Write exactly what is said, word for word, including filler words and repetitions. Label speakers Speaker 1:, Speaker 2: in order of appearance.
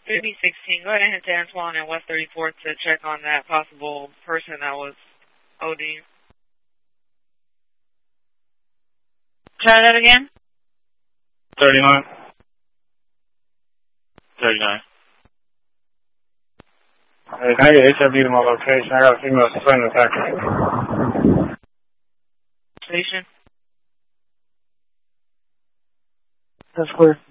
Speaker 1: fifty sixteen, go ahead and head to Antoine and West thirty-fourth to check on that possible person that was ODing.
Speaker 2: Try that again?
Speaker 3: thirty-nine. thirty-nine. Hey, can I get H I V to my location? I got a female suspended attacker.
Speaker 1: Station.
Speaker 3: That's clear.